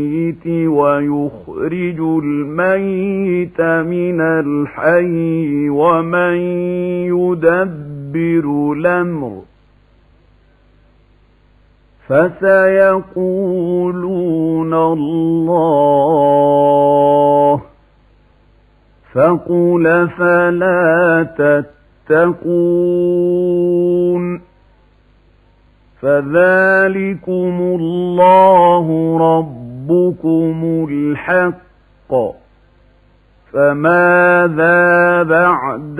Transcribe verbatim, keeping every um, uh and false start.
ويخرج الميت من الحي ومن يدبر الأمر فسيقولون الله فقل فلا تتقون فذلكم الله ربكم الحق فماذا بعد